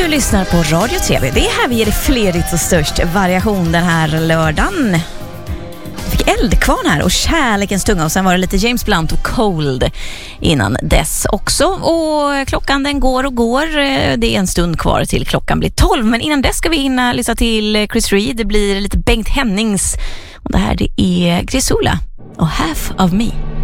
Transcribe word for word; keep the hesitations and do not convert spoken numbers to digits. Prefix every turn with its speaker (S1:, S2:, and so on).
S1: Du lyssnar på Radio T V. Det är här vi ger dig flerigt och störst variation den här lördagen. Vi fick Eldkvarn här och Kärlekens tunga, och sen var det lite James Blunt och Cold innan dess också. Och klockan den går och går. Det är en stund kvar till klockan blir tolv, men innan dess ska vi hinna lyssna till Chris Reed. Det blir lite Bengt Hennings, och det här det är Grisula och Half of Me.